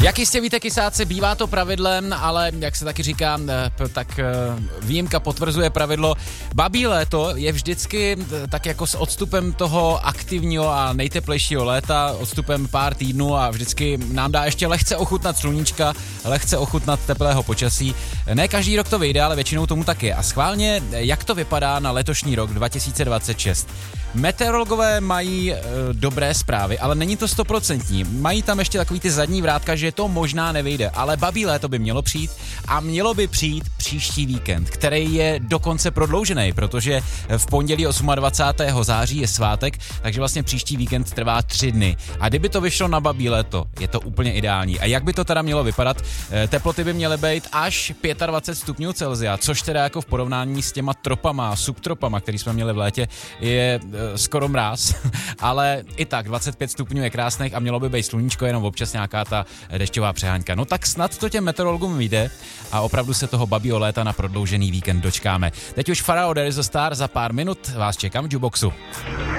Jak jistě víte, kysáci, bývá to pravidlem, ale jak se taky říká, tak výjimka potvrzuje pravidlo. Babí léto je vždycky tak jako s odstupem toho aktivního a nejteplejšího léta, odstupem pár týdnů a vždycky nám dá ještě lehce ochutnat sluníčka, lehce ochutnat teplého počasí. Ne každý rok to vyjde, ale většinou tomu tak je. A schválně, jak to vypadá na letošní rok 2026? Meteorologové mají dobré zprávy, ale není to 100%. Mají tam ještě takový ty zadní vrátka, že to možná nevyjde, ale babí léto by mělo přijít a mělo by přijít příští víkend, který je dokonce prodloužený, protože v pondělí 28. září je svátek, takže vlastně příští víkend trvá 3 dny. A kdyby to vyšlo na babí léto, je to úplně ideální. A jak by to teda mělo vypadat? Teploty by měly být až 25 stupňů Celsia, což teda jako v porovnání s těma tropama, subtropama, který jsme měli v létě, je skoro mráz, ale i tak 25 stupňů je krásných a mělo by být sluníčko, jenom občas nějaká ta dešťová přehánka. No tak snad to těm meteorologům vyjde a opravdu se toho babího léta na prodloužený víkend dočkáme. Teď už Pharrell There Is a Star, za pár minut vás čekám v Juboxu.